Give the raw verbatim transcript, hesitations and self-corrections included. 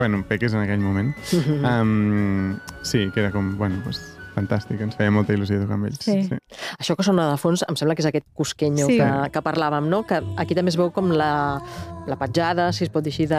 bueno, peques en aquell moment. um, sí, que era com, bueno, pues, fantàstic, ens feia molta il·lusió tocar amb ells. Sí. Sí. Això que sona de fons, em sembla que és aquest cusquenyo Sí. que, que parlàvem, no? Que aquí també es veu com la, la petjada, si es pot dir així, de,